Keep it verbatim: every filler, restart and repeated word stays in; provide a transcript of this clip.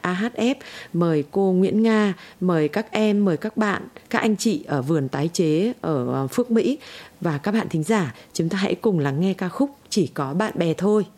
a hát ép, mời cô Nguyễn Nga, mời các em, mời các bạn, các anh chị ở vườn tái chế ở Phước Mỹ và các bạn thính giả, chúng ta hãy cùng lắng nghe ca khúc Chỉ có bạn bè thôi.